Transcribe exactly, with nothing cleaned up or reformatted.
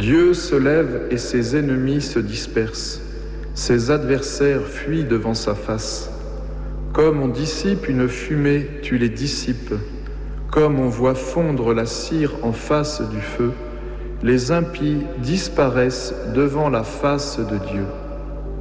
Dieu se lève et ses ennemis se dispersent. Ses adversaires fuient devant sa face. Comme on dissipe une fumée, tu les dissipes. Comme on voit fondre la cire en face du feu, les impies disparaissent devant la face de Dieu.